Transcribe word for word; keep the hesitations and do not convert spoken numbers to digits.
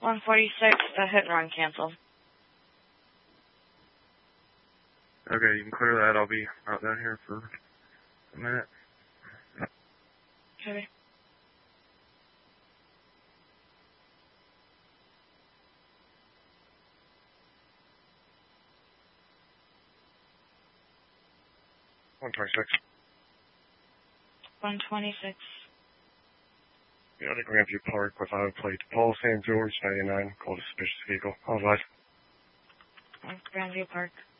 one forty-six, the hit run canceled. Okay, you can clear that. I'll be out down here for a minute. Okay. one twenty-six. one twenty-six. Yeah, to Grandview Park with auto plate Paul Saint George ninety-nine, called a suspicious vehicle. All right. Grandview Park.